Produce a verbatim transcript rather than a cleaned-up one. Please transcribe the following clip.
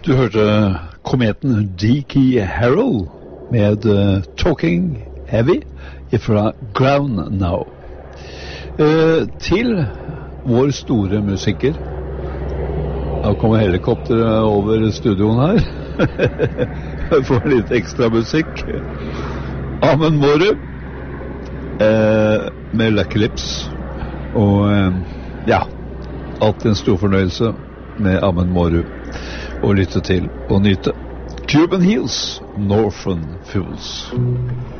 Du hørte kometen Deke Harrow med uh, Talking Heavy fra Ground Now. Uh, til vår store musiker. Da kommer helikopteret over studioen her. For litt ekstra musikk. Amund Mårud uh, med Lucky Lips. Og uh, ja, alltid en stor fornøyelse med Amund Mårud å lytte til og nyte. Cuban Heels, Northern Fools.